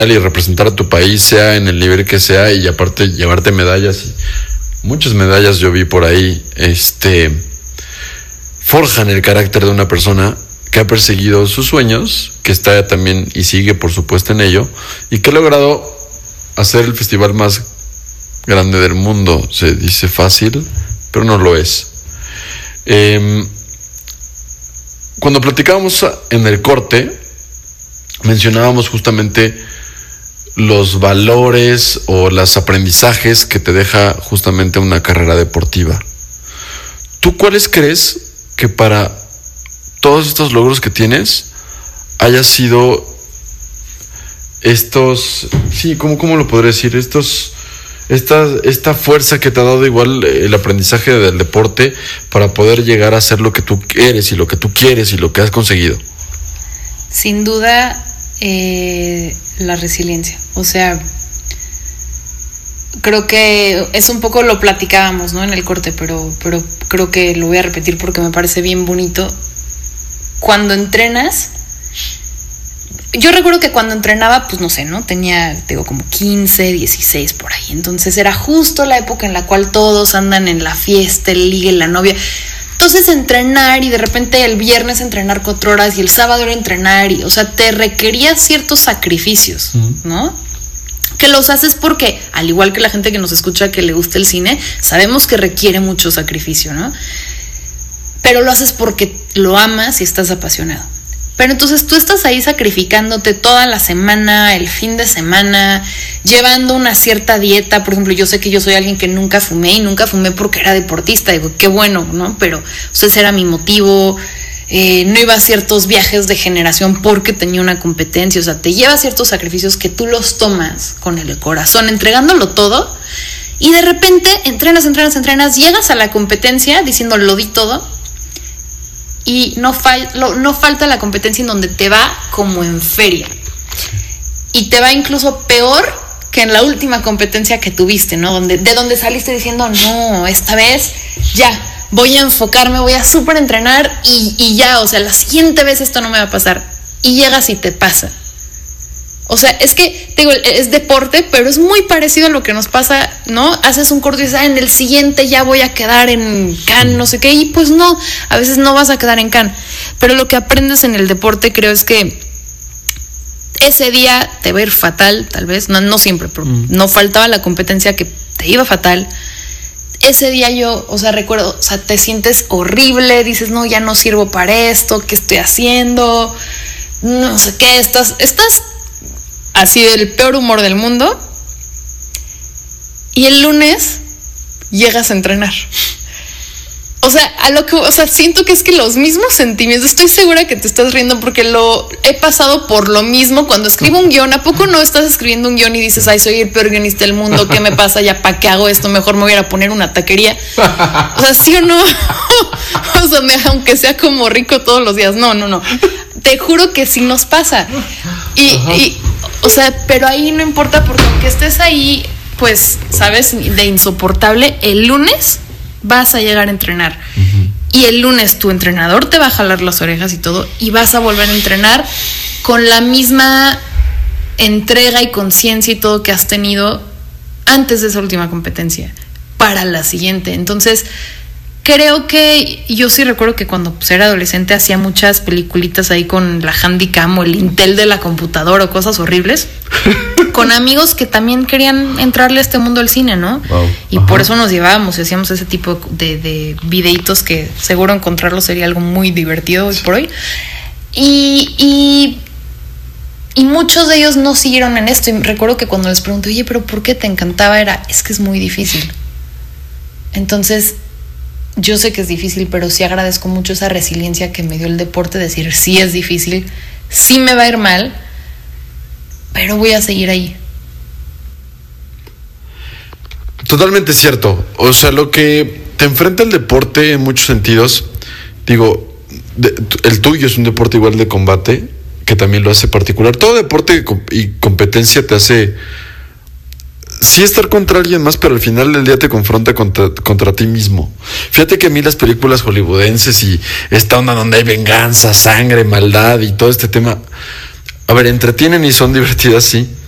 y representar a tu país, sea en el nivel que sea, y aparte llevarte medallas, y muchas medallas yo vi por ahí, forjan el carácter de una persona que ha perseguido sus sueños, que está también y sigue por supuesto en ello, y que ha logrado hacer el festival más grande del mundo. Se dice fácil, pero no lo es. Cuando platicábamos en el corte, mencionábamos justamente los valores o los aprendizajes que te deja justamente una carrera deportiva. ¿Tú cuáles crees que para todos estos logros que tienes haya sido estos, sí, ¿cómo lo podría decir? Esta fuerza que te ha dado igual el aprendizaje del deporte para poder llegar a hacer lo que tú eres y lo que tú quieres y lo que has conseguido. Sin duda, la resiliencia. O sea, creo que es un poco, lo platicábamos, ¿no?, en el corte, pero creo que lo voy a repetir porque me parece bien bonito. Cuando entrenas, yo recuerdo que cuando entrenaba, pues no sé, ¿no? Tenía, digo, como 15, 16 por ahí. Entonces era justo la época en la cual todos andan en la fiesta, el ligue, la novia. Entonces entrenar, y de repente el viernes entrenar 4 horas y el sábado era entrenar, y, o sea, te requería ciertos sacrificios, ¿no? Que los haces porque, al igual que la gente que nos escucha que le gusta el cine, sabemos que requiere mucho sacrificio, ¿no? Pero lo haces porque lo amas y estás apasionado. Pero entonces tú estás ahí sacrificándote toda la semana, el fin de semana, llevando una cierta dieta. Por ejemplo, yo sé que yo soy alguien que nunca fumé, y nunca fumé porque era deportista. Digo, qué bueno, ¿no? Pero o sea, ese era mi motivo. No iba a ciertos viajes de generación porque tenía una competencia. O sea, te lleva ciertos sacrificios que tú los tomas con el corazón, entregándolo todo. Y de repente entrenas, llegas a la competencia diciendo, lo di todo. Y no falta la competencia en donde te va como en feria. Y te va incluso peor que en la última competencia que tuviste, ¿no? De donde saliste diciendo, no, esta vez ya voy a enfocarme, voy a súper entrenar y ya, o sea, la siguiente vez esto no me va a pasar. Y llegas y te pasa. O sea, es que, digo, es deporte, pero es muy parecido a lo que nos pasa, ¿no? Haces un corto y dices, en el siguiente ya voy a quedar en Cannes, no sé qué, y pues no, a veces no vas a quedar en Cannes. Pero lo que aprendes en el deporte, creo, es que ese día te va a ir fatal, tal vez, no siempre, pero no faltaba la competencia que te iba fatal. Ese día yo, o sea, recuerdo, o sea, te sientes horrible, dices, no, ya no sirvo para esto, ¿qué estoy haciendo? No sé qué, estás así del peor humor del mundo, y el lunes llegas a entrenar. O sea, siento que es que los mismos sentimientos, estoy segura que te estás riendo porque lo he pasado por lo mismo cuando escribo un guión. ¿A poco no estás escribiendo un guión y dices, ay, soy el peor guionista del mundo, qué me pasa, ya para qué hago esto, mejor me voy a ir a poner una taquería? O sea, ¿sí o no? O sea, aunque sea como rico todos los días, no. Te juro que sí nos pasa. Y o sea, pero ahí no importa, porque aunque estés ahí, pues, ¿sabes?, de insoportable, el lunes vas a llegar a entrenar. Y el lunes tu entrenador te va a jalar las orejas y todo, y vas a volver a entrenar con la misma entrega y conciencia y todo que has tenido antes de esa última competencia para la siguiente. Entonces, creo que yo sí recuerdo que cuando pues, era adolescente hacía muchas peliculitas ahí con la Handycam o el Intel de la computadora o cosas horribles con amigos que también querían entrarle a este mundo del cine, ¿no? Wow. Y por eso nos llevábamos y hacíamos ese tipo de videitos que seguro encontrarlos sería algo muy divertido hoy por hoy. Y muchos de ellos no siguieron en esto. Y recuerdo que cuando les pregunté, oye, ¿pero por qué te encantaba? Es que es muy difícil. Entonces, yo sé que es difícil, pero sí agradezco mucho esa resiliencia que me dio el deporte, decir, sí es difícil, sí me va a ir mal, pero voy a seguir ahí. Totalmente cierto. O sea, lo que te enfrenta el deporte en muchos sentidos, digo, el tuyo es un deporte igual de combate, que también lo hace particular. Todo deporte y competencia te hace sí estar contra alguien más, pero al final del día te confronta contra ti mismo. Fíjate que a mí las películas hollywoodenses y esta onda donde hay venganza, sangre, maldad y todo este tema, a ver, entretienen y son divertidas, sí,